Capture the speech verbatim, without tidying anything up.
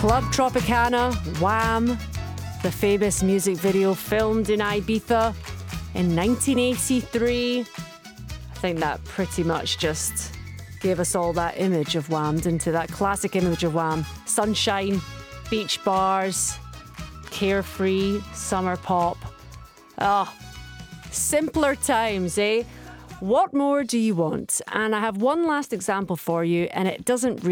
Club Tropicana, Wham, the famous music video filmed in Ibiza in nineteen eighty-three. I think that pretty much just gave us all that image of Wham, didn't it? That classic image of Wham. Sunshine, beach bars, carefree, summer pop. Oh, simpler times, eh? What more do you want? And I have one last example for you, and it doesn't really